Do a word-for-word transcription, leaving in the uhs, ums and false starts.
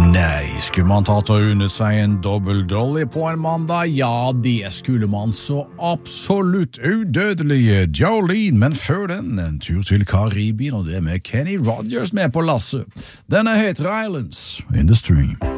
Nei, skulle man tatt og unnet seg en dobbel dolly på en mandag? Ja, det skulle man så absolutt. Udødelige Jolene, men før den en tur til Karibien, og det med Kenny Rogers med på lasset. Denne heter Islands in the Stream.